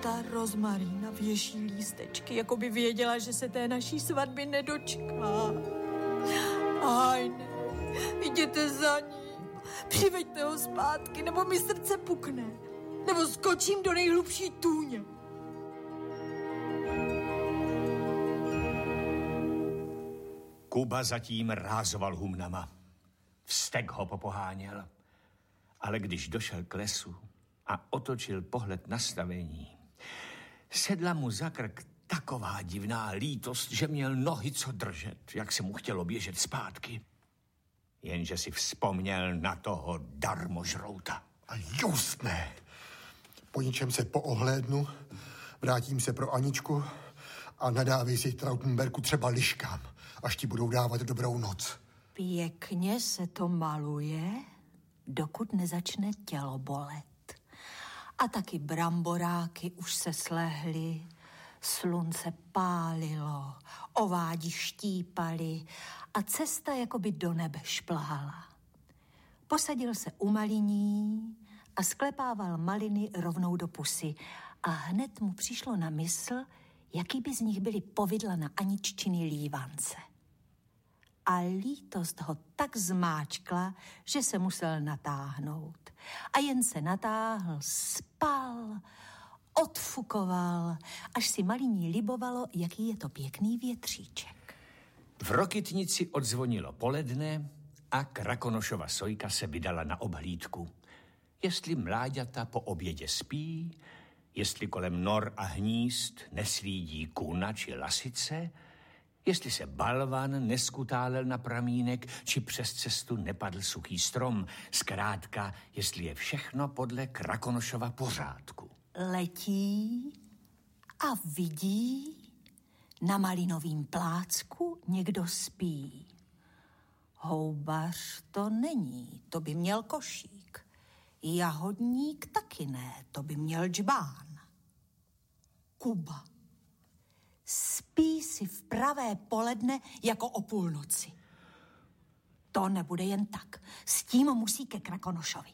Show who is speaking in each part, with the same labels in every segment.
Speaker 1: Ta rozmarína věší lístečky, jako by věděla, že se té naší svatby nedočká. Hajne, jděte za ním, přiveďte ho zpátky, nebo mi srdce pukne, nebo skočím do nejhlubší tůně.
Speaker 2: Kuba zatím rázoval humnama. Vztek ho popoháněl, ale když došel k lesu a otočil pohled na stavení, sedla mu za krk taková divná lítost, že měl nohy co držet, jak se mu chtělo běžet zpátky. Jenže si vzpomněl na toho darmožrouta.
Speaker 3: A just ne. Po ničem se poohlédnu, vrátím se pro Aničku a nadávej si Trautenberku třeba liškám, až ti budou dávat dobrou noc.
Speaker 1: Pěkně se to maluje, dokud nezačne tělo bolet. A taky bramboráky už se slehly, slunce pálilo, ovádi štípaly a cesta jakoby do nebe šplhala. Posadil se u maliní a sklepával maliny rovnou do pusy a hned mu přišlo na mysl, jaký by z nich byly povidla na Aniččiny lívance. A lítost ho tak zmáčkla, že se musel natáhnout. A jen se natáhl, spal, odfukoval, až si maliní libovalo, jaký je to pěkný větříček.
Speaker 2: V Rokytnici odzvonilo poledne a Krakonošova sojka se vydala na obhlídku. Jestli mláďata po obědě spí, jestli kolem nor a hnízd neslídí kuna či lasice, jestli se balvan neskutálel na pramínek, či přes cestu nepadl suchý strom. Zkrátka, jestli je všechno podle Krakonošova pořádku.
Speaker 1: Letí a vidí, na malinovým plácku někdo spí. Houbař to není, to by měl košík. Jahodník taky ne, to by měl džbán. Kuba. Spí si v pravé poledne jako o půlnoci. To nebude jen tak. S tím musí ke Krakonošovi.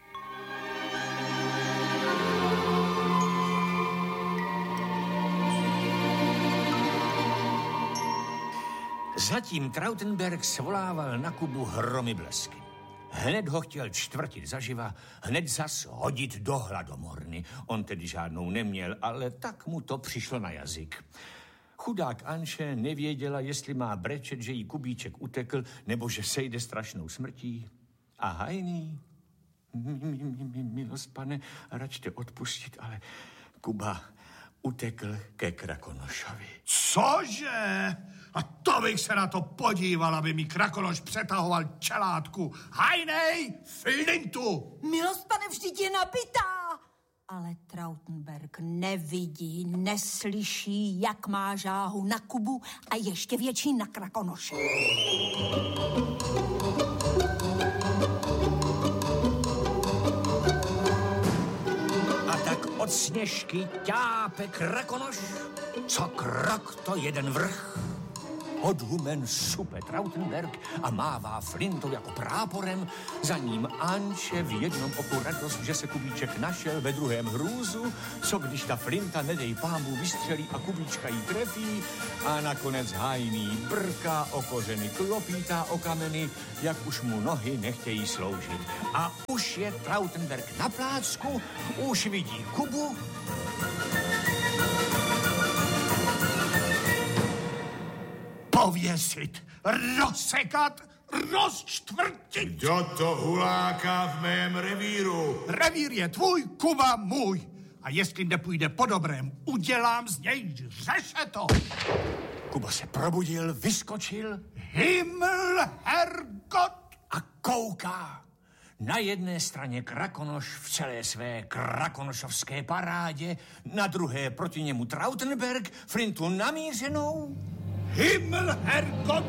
Speaker 2: Zatím Trautenberg svolával na Kubu hromy blesky. Hned ho chtěl čtvrtit zaživa, hned zas hodit do hladomorny. On tedy žádnou neměl, ale tak mu to přišlo na jazyk. Chudák Anše nevěděla, jestli má brečet, že jí Kubíček utekl, nebo že sejde strašnou smrtí. A hajný, milost pane, račte odpustit, ale Kuba utekl ke Krakonošovi.
Speaker 4: Cože? A to bych se na to podíval, aby mi Krakonoš přetahoval čelátku. Hajnej, flintu!
Speaker 1: Milost, pane, vždyť je nabitá! Ale Trautenberg nevidí, neslyší, jak má žáhu na Kubu a ještě větší na Krakonoše.
Speaker 2: A tak od Sněžky ťápe Krakonoš, co krok to jeden vrch. Odhumen supe Trautenberg a mává flintou jako práporem, za ním Anče v jednom oku radost, že se Kubíček našel, ve druhém hrůzu, co když ta flinta, nedej pámu, vystřelí a Kubíčka jí trefí a nakonec hajný brká o kořeny, klopítá o kameny, jak už mu nohy nechtějí sloužit. A už je Trautenberg na plácku, už vidí Kubu.
Speaker 4: Pověsit, rozsekat, rozčtvrtit.
Speaker 5: Kdo to huláká v mém revíru?
Speaker 4: Revír je tvůj, Kuba můj. A jestli nepůjde po dobrém, udělám z něj řešeto.
Speaker 2: Kuba se probudil, vyskočil.
Speaker 4: Himmel, Herrgott!
Speaker 2: A kouká. Na jedné straně Krakonoš v celé své krakonošovské parádě, na druhé proti němu Trautenberg, flintu namířenou.
Speaker 4: Himmel, Herrgott!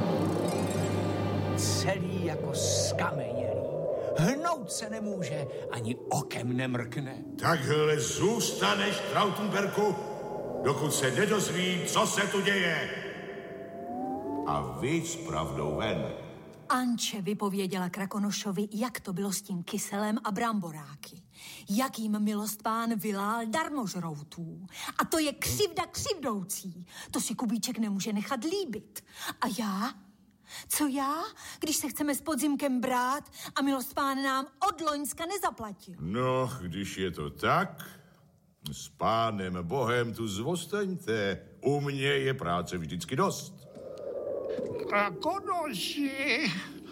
Speaker 2: Celý jako skamenělý. Hnout se nemůže, ani okem nemrkne.
Speaker 5: Takhle zůstaneš, Trautenberku, dokud se nedozví, co se tu děje. A víc pravdou ven.
Speaker 1: Anče vypověděla Krakonošovi, jak to bylo s tím kyselem a bramboráky. Jak jim milostpán vylál darmožroutů. A to je křivda křivdoucí. To si Kubíček nemůže nechat líbit. A já? Co já, když se chceme s podzimkem brát a milostpán nám od loňska nezaplatil?
Speaker 5: No, když je to tak, s pánem Bohem tu zvostaňte. U mě je práce vždycky dost.
Speaker 4: Krakonoši,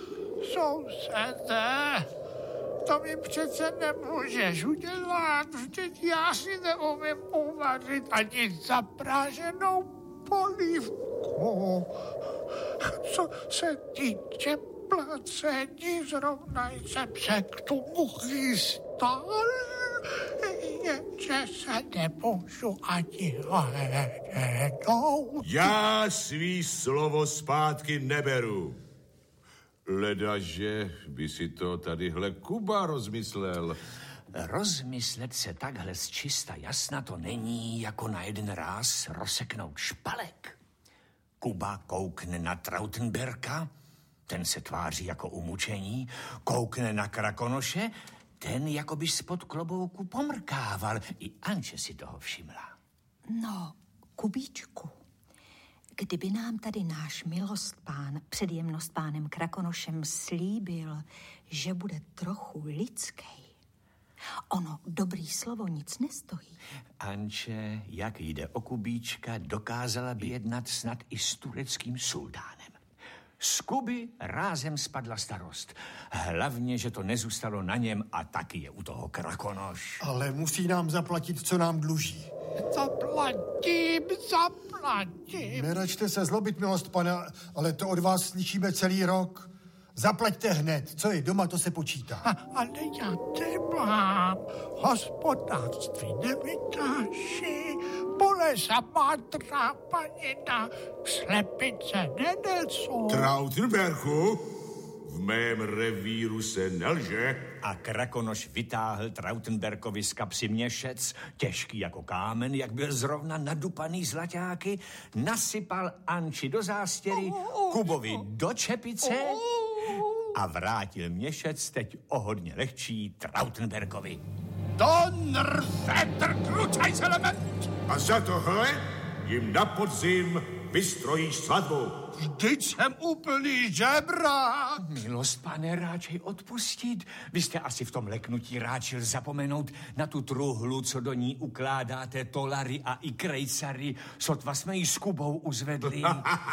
Speaker 4: sousede, to mi přece nemůžeš udělat. Vždyť já si neumím uvařit ani zapráženou polívku. Co se týče placení, zrovna jsem se k tomu chystal, jenže se nemůžu ani hlednout.
Speaker 5: Já svý slovo zpátky neberu. Ledaže by si to tadyhle Kuba rozmyslel.
Speaker 2: Rozmyslet se takhle z čista jasna to není jako na jeden ráz rozseknout špalek. Kuba koukne na Trautenberka, ten se tváří jako umučení, koukne na Krakonoše, ten jako by spod klobouku pomrkával. I Anče si toho všimla.
Speaker 1: No, Kubíčku, kdyby nám tady náš milostpán před jemnostpánem Krakonošem slíbil, že bude trochu lidský. Ono dobrý slovo nic nestojí.
Speaker 2: Anče, jak jde o Kubíčka, dokázala by jednat snad i s tureckým sultánem. Z Kuby rázem spadla starost. Hlavně, že to nezůstalo na něm a taky je u toho Krakonoš.
Speaker 3: Ale musí nám zaplatit, co nám dluží.
Speaker 4: Zaplatím.
Speaker 3: Neračte se zlobit, milost pana, ale to od vás slyšíme celý rok. Zaplaťte hned. Co je doma, to se počítá.
Speaker 4: Ale já nemám. Hospodářství nevytáší, pole samá trápanina, slepice nenesou.
Speaker 5: Trautenberku, v mém revíru se nelže.
Speaker 2: A Krakonoš vytáhl Trautenberkovi z kapsy měšec, těžký jako kámen, jak byl zrovna nadupaný zlaťáky, nasypal Anči do zástěry, Kubovi do čepice a vrátil měšec teď o hodně lehčí Trautenberkovi.
Speaker 4: Donnerwetter, Kruzeiselement!
Speaker 5: A za tohle jim na podzim vystrojíš svatbu.
Speaker 4: Vždyť jsem úplný žebrák.
Speaker 2: Milost, pane, ráčej odpustit. Vy jste asi v tom leknutí ráčil zapomenout na tu truhlu, co do ní ukládáte tolary a i krejcary, sotva jsme ji s Kubou uzvedli.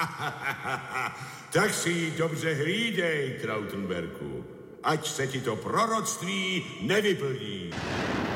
Speaker 5: Tak si ji dobře hlídej, Trautenberku. Ať se ti to proroctví nevyplní.